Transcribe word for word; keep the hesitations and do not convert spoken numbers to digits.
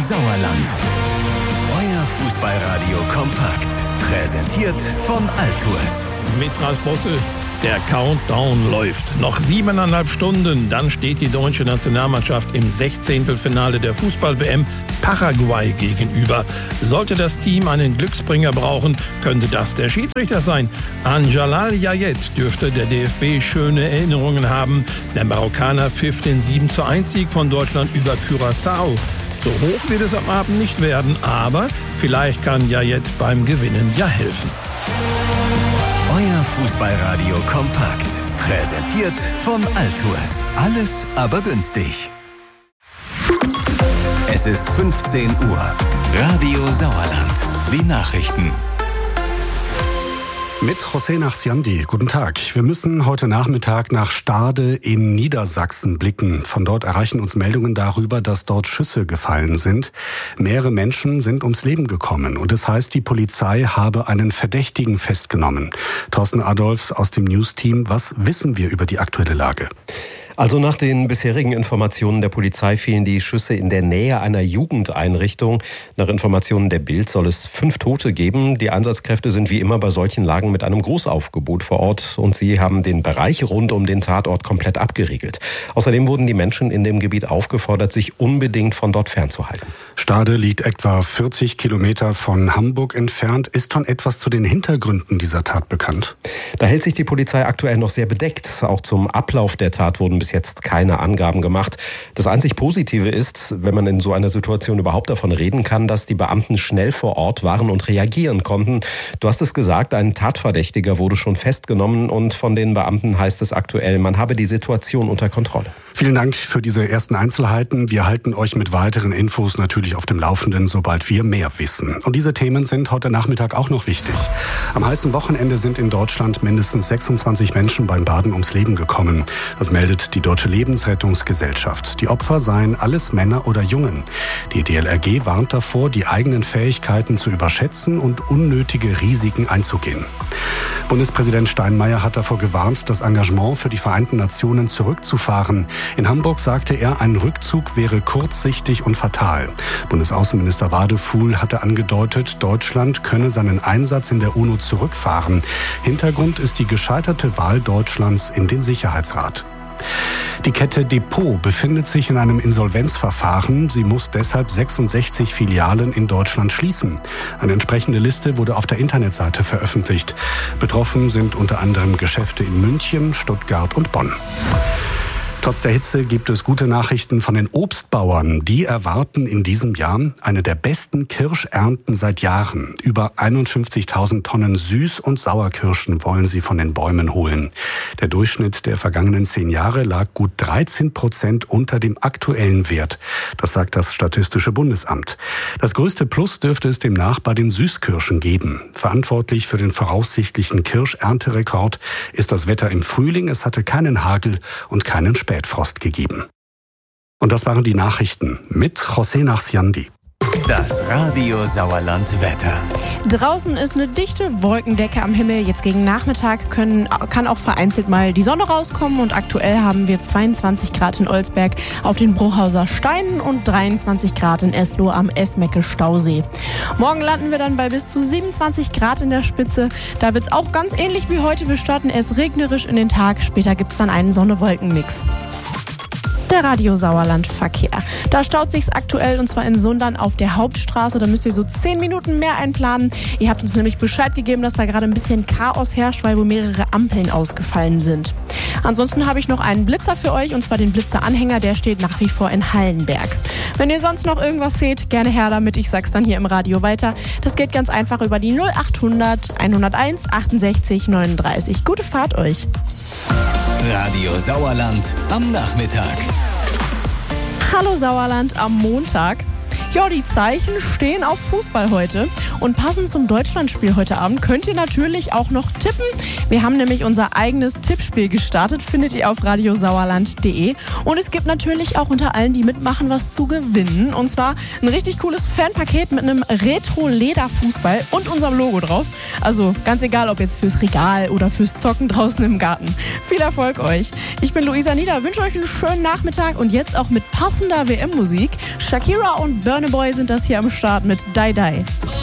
Sauerland. Euer Fußballradio kompakt. Präsentiert von Altours. Mitras Bosse, der Countdown läuft. Noch siebeneinhalb Stunden, dann steht die deutsche Nationalmannschaft im Sechzehntelfinale der Fußball-W M Paraguay gegenüber. Sollte das Team einen Glücksbringer brauchen, könnte das der Schiedsrichter sein. An Jalal Yayet dürfte der D F B schöne Erinnerungen haben. Der Marokkaner pfiff den sieben zu eins Sieg von Deutschland über Curaçao. So hoch wird es am Abend nicht werden, aber vielleicht kann Yayet beim Gewinnen ja helfen. Euer Fußballradio kompakt. Präsentiert von Altours. Alles aber günstig. Es ist fünfzehn Uhr. Radio Sauerland. Die Nachrichten. Mit José Nachsiandi. Guten Tag. Wir müssen heute Nachmittag nach Stade in Niedersachsen blicken. Von dort erreichen uns Meldungen darüber, dass dort Schüsse gefallen sind. Mehrere Menschen sind ums Leben gekommen und es heißt, die Polizei habe einen Verdächtigen festgenommen. Thorsten Adolfs aus dem News-Team. Was wissen wir über die aktuelle Lage? Also nach den bisherigen Informationen der Polizei fielen die Schüsse in der Nähe einer Jugendeinrichtung. Nach Informationen der Bild soll es fünf Tote geben. Die Einsatzkräfte sind wie immer bei solchen Lagen mit einem Großaufgebot vor Ort und sie haben den Bereich rund um den Tatort komplett abgeriegelt. Außerdem wurden die Menschen in dem Gebiet aufgefordert, sich unbedingt von dort fernzuhalten. Stade liegt etwa vierzig Kilometer von Hamburg entfernt. Ist schon etwas zu den Hintergründen dieser Tat bekannt? Da hält sich die Polizei aktuell noch sehr bedeckt. Auch zum Ablauf der Tat wurden bis jetzt keine Angaben gemacht. Das einzig Positive ist, wenn man in so einer Situation überhaupt davon reden kann, dass die Beamten schnell vor Ort waren und reagieren konnten. Du hast es gesagt, ein Tatverdächtiger wurde schon festgenommen und von den Beamten heißt es aktuell, man habe die Situation unter Kontrolle. Vielen Dank für diese ersten Einzelheiten. Wir halten euch mit weiteren Infos natürlich auf dem Laufenden, sobald wir mehr wissen. Und diese Themen sind heute Nachmittag auch noch wichtig. Am heißen Wochenende sind in Deutschland mindestens sechsundzwanzig Menschen beim Baden ums Leben gekommen. Das meldet die Deutsche Lebensrettungsgesellschaft. Die Opfer seien alles Männer oder Jungen. Die D L R G warnt davor, die eigenen Fähigkeiten zu überschätzen und unnötige Risiken einzugehen. Bundespräsident Steinmeier hat davor gewarnt, das Engagement für die Vereinten Nationen zurückzufahren. In Hamburg sagte er, ein Rückzug wäre kurzsichtig und fatal. Bundesaußenminister Wadefuhl hatte angedeutet, Deutschland könne seinen Einsatz in der UNO zurückfahren. Hintergrund ist die gescheiterte Wahl Deutschlands in den Sicherheitsrat. Die Kette Depot befindet sich in einem Insolvenzverfahren. Sie muss deshalb sechsundsechzig Filialen in Deutschland schließen. Eine entsprechende Liste wurde auf der Internetseite veröffentlicht. Betroffen sind unter anderem Geschäfte in München, Stuttgart und Bonn. Trotz der Hitze gibt es gute Nachrichten von den Obstbauern. Die erwarten in diesem Jahr eine der besten Kirschernten seit Jahren. Über einundfünfzigtausend Tonnen Süß- und Sauerkirschen wollen sie von den Bäumen holen. Der Durchschnitt der vergangenen zehn Jahre lag gut dreizehn Prozent unter dem aktuellen Wert. Das sagt das Statistische Bundesamt. Das größte Plus dürfte es demnach bei den Süßkirschen geben. Verantwortlich für den voraussichtlichen Kirschernterekord ist das Wetter im Frühling. Es hatte keinen Hagel und keinen Spätfrost gegeben. Und das waren die Nachrichten mit José Nachsiandi. Das Radio Sauerland Wetter. Draußen ist eine dichte Wolkendecke am Himmel. Jetzt gegen Nachmittag können, kann auch vereinzelt mal die Sonne rauskommen. Und aktuell haben wir zweiundzwanzig Grad in Olsberg auf den Bruchhauser Steinen und dreiundzwanzig Grad in Esloh am Esmecke Stausee. Morgen landen wir dann bei bis zu siebenundzwanzig Grad in der Spitze. Da wird es auch ganz ähnlich wie heute. Wir starten erst regnerisch in den Tag. Später gibt es dann einen Sonne-Wolken-Mix. Der Radio Sauerland Verkehr. Da staut sich's aktuell und zwar in Sundern auf der Hauptstraße. Da müsst ihr so zehn Minuten mehr einplanen. Ihr habt uns nämlich Bescheid gegeben, dass da gerade ein bisschen Chaos herrscht, weil wohl mehrere Ampeln ausgefallen sind. Ansonsten habe ich noch einen Blitzer für euch und zwar den Blitzer-Anhänger. Der steht nach wie vor in Hallenberg. Wenn ihr sonst noch irgendwas seht, gerne her damit. Ich sag's dann hier im Radio weiter. Das geht ganz einfach über die null achthundert hunderteins achtundsechzig neununddreißig. Gute Fahrt euch. Radio Sauerland am Nachmittag. Hallo Sauerland am Montag. Ja, die Zeichen stehen auf Fußball heute. Und passend zum Deutschlandspiel heute Abend könnt ihr natürlich auch noch tippen. Wir haben nämlich unser eigenes Tippspiel gestartet, findet ihr auf radiosauerland punkt de. Und es gibt natürlich auch unter allen, die mitmachen, was zu gewinnen. Und zwar ein richtig cooles Fanpaket mit einem Retro-Leder-Fußball und unserem Logo drauf. Also ganz egal, ob jetzt fürs Regal oder fürs Zocken draußen im Garten. Viel Erfolg euch. Ich bin Luisa Nieder, wünsche euch einen schönen Nachmittag und jetzt auch mit passender W M-Musik. Shakira und Burn Burna Boy sind das hier am Start mit Die Die.